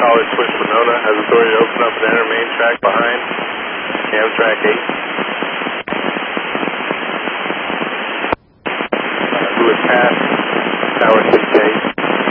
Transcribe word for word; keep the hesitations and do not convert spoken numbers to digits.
College Switch Winona has authority to open up and enter main track behind Amtrak eight.